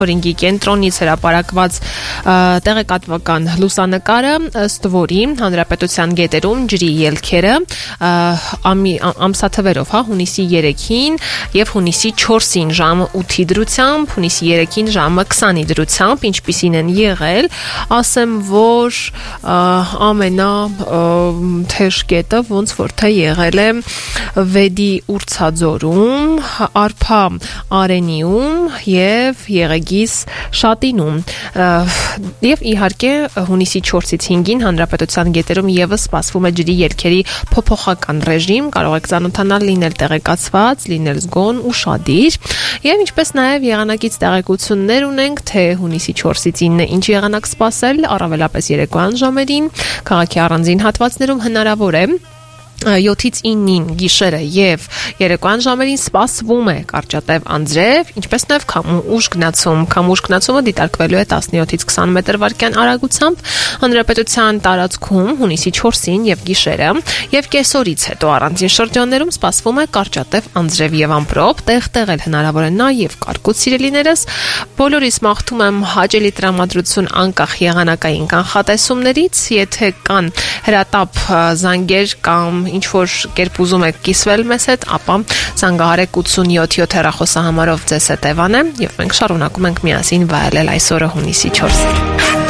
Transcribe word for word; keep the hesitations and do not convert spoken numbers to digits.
օրենքի կենտրոնից հրապարակված տեղեկատվական լուսանկարը, ըստ որի հանրապետության գետերում ջրի ելքերը ամսաթվերով, հա, հունիսի երեքին եւ հունիսի չորսին ժամը ութի դրությամբ, հունիսի երեքին ժամը քսանի դրությամբ, ինչպիսին են եղել, ասեմ, որ ամենա թեժ կետը ոնց որ թե եղել է Վեդի Ուրցաձորում, Արփա Արենիում եւ Եղեգի Շատինում եւ իհարկե հունիսի չորսից հինգին հանրապետության գետերում եւս սպասվում է ջրի ելքերի փոփոխական ռեժիմ, կարող եք ծանոթանալ, լինել տեղեկացված, լինել զգոն, ուշադիր եւ ինչպես նաեւ եղանակից տեղեկություններ ունենք, թե հունիսի չորսից ինը ինչ եղանակ սպասել, առավելապես երեկոյան ժամերին, քաղաքի առանձին հատվածներում հնարավոր է յոթից իննին գիշերը եւ երեկոյան ժամերին սպասվում է կարճատև անձրև, ինչպես նաեւ քամուշ գնացում։ Քամուշ գնացումը դիտարկվելու է տասնյոթից քսան մետր վարկյան արագությամբ հանրապետության տարածքում հունիսի չորսին եւ գիշերը եւ կեսօրից հետո առանձին շրջաններում սպասվում է կարճատև անձրև եւ ամպրոպ, տեղ-տեղ էլ հնարավոր է նաեւ կարկուտ սիրելիներս։ Բոլորիս մաղթում եմ հաճելի տրամադրություն անկախ եղանակային կանխատեսումներից, եթե կան հրատապ զանգեր կամ ինչ որ կերպ ուզում եք կիսվել մեզ հետ, ապա զանգահարեք ութսունյոթ յոթ հեռախոսահամարով ձեզ հետ Էվան է եւ մենք շարունակում ենք միասին վայելել այս օրը հունիսի չորսին։